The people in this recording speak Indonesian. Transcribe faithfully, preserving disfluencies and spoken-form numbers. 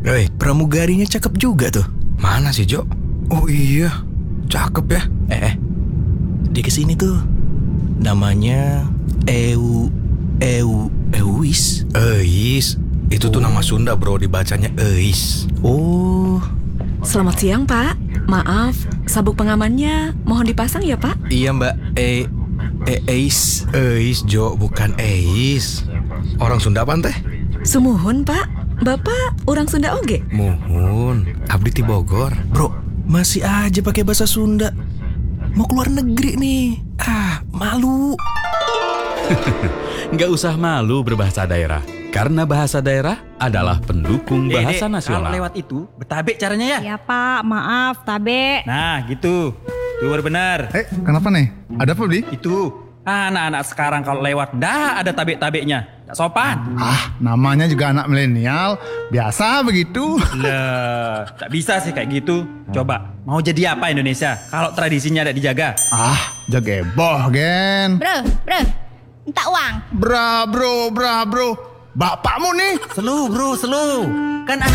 Hei, pramugarinya cakep juga tuh. Mana sih, Jo? Oh iya, cakep ya. Eh, eh. Dia kesini tuh. Namanya Eu Eu Euis. Eis. Itu tuh nama Sunda, bro, dibacanya Eis. Oh. Selamat siang, Pak. Maaf, sabuk pengamannya mohon dipasang ya, Pak? Iya, Mbak. E E Eis. Eis, Jo, bukan Eis. Orang Sunda apa teh? Sumuhun, Pak. Bapak orang Sunda oge? Muhun, abdi ti Bogor. Bro, masih aja pakai bahasa Sunda. Mau keluar negeri nih. Ah, malu. Nggak usah malu berbahasa daerah, karena bahasa daerah adalah pendukung bahasa Dek, nasional. kalau lewat itu, bertabek caranya ya? Ya Pak, maaf, tabe. Nah, gitu. Itu baru benar. Eh, kenapa nih? Ada apa, Bli? Itu. Anak-anak sekarang kalau lewat, dah ada tabek-tabeknya. Tak sopan. Ah, namanya juga anak milenial. Biasa begitu. Lah, tak bisa sih kayak gitu. Coba, mau jadi apa Indonesia kalau tradisinya tidak dijaga? Ah, jageboh, Gen. Bro, bro, minta uang. Bra, bro, bra, bro. Bapakmu nih. Selu bro, selu. Kan anak